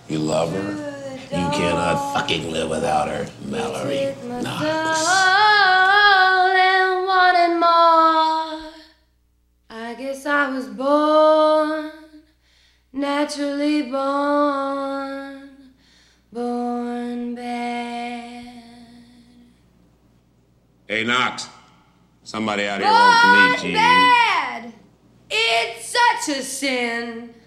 You love her? You cannot fucking live without her, Mallory Knox. And wanted more. I guess I was born, naturally born bad. Hey, Knox. Somebody out here wants to meet you. Born bad! It's such a sin.